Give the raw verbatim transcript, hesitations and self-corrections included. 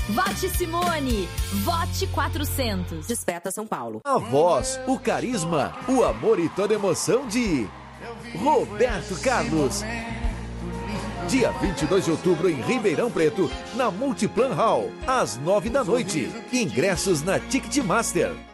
Vote Simone. Vote quatrocentos. Desperta São Paulo. A voz, o carisma, o amor e toda emoção de Roberto Carlos. Dia vinte e dois de outubro em Ribeirão Preto, na Multiplan Hall, às nove da noite. Ingressos na Ticketmaster.